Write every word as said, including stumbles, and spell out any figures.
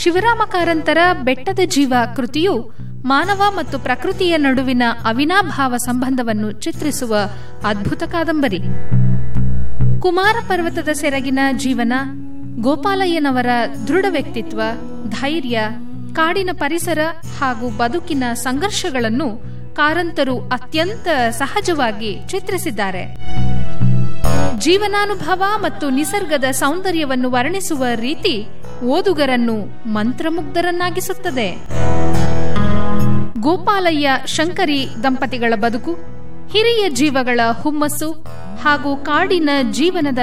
ಶಿವರಾಮ ಕಾರಂತರ ಬೆಟ್ಟದ ಜೀವ ಕೃತಿಯು ಮಾನವ ಮತ್ತು ಪ್ರಕೃತಿಯ ನಡುವಿನ ಅವಿನಾಭಾವ ಸಂಬಂಧವನ್ನು ಚಿತ್ರಿಸುವ ಅದ್ಭುತ ಕಾದಂಬರಿ. ಕುಮಾರ ಪರ್ವತದ ಸೆರಗಿನ ಜೀವನ, ಗೋಪಾಲಯ್ಯನವರ ದೃಢ ವ್ಯಕ್ತಿತ್ವ, ಧೈರ್ಯ, ಕಾಡಿನ ಪರಿಸರ ಹಾಗೂ ಬದುಕಿನ ಸಂಘರ್ಷಗಳನ್ನು ಕಾರಂತರು ಅತ್ಯಂತ ಸಹಜವಾಗಿ ಚಿತ್ರಿಸಿದ್ದಾರೆ. ಜೀವನಾನುಭವ ಮತ್ತು ನಿಸರ್ಗದ ಸೌಂದರ್ಯವನ್ನು ವರ್ಣಿಸುವ ರೀತಿ ಓದುಗರನ್ನು ಮಂತ್ರಮುಗ್ಧರನ್ನಾಗಿಸುತ್ತದೆ. ಗೋಪಾಲಯ್ಯ ಶಂಕರಿ ದಂಪತಿಗಳ ಬದುಕು, ಹಿರಿಯ ಜೀವಗಳ ಹುಮ್ಮಸ್ಸು ಹಾಗೂ ಕಾಡಿನ ಜೀವನದ